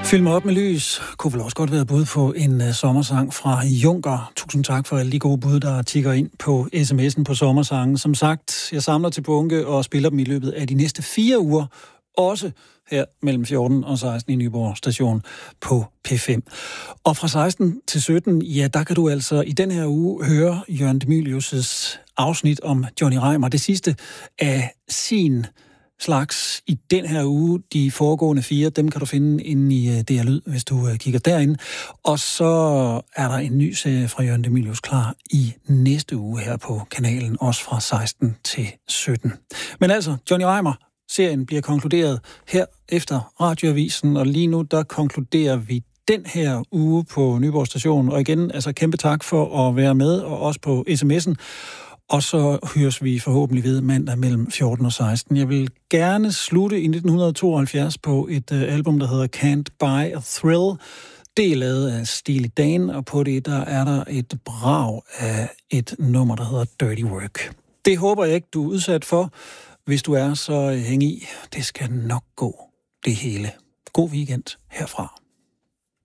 Film op med lys kunne vel også godt være bud på en sommersang fra Juncker. Tusind tak for alle de gode bud, der tikker ind på sms'en på sommersangen. Som sagt, jeg samler til bunke og spiller dem i løbet af de næste 4 uger. Også her mellem 14 og 16 i Nyborg station på P5. Og fra 16 til 17, ja, der kan du altså i den her uge høre Jørgen de Mylius' afsnit om Johnny Reimer. Det sidste af sin slags i den her uge. De foregående 4, dem kan du finde inde i DR Lyd, hvis du kigger derind. Og så er der en ny serie fra Jørgen de Mylius klar i næste uge her på kanalen, også fra 16 til 17. Men altså, Johnny Reimer, serien bliver konkluderet her efter Radioavisen, og lige nu der konkluderer vi den her uge på Nyborg station. Og igen, altså kæmpe tak for at være med, og også på sms'en. Og så høres vi forhåbentlig ved mandag mellem 14 og 16. Jeg vil gerne slutte i 1972 på et album, der hedder Can't Buy a Thrill. Det er lavet af Steely Dan, og på det der er der et brag af et nummer, der hedder Dirty Work. Det håber jeg ikke, du er udsat for. Hvis du er, så hæng i. Det skal nok gå, det hele. God weekend herfra.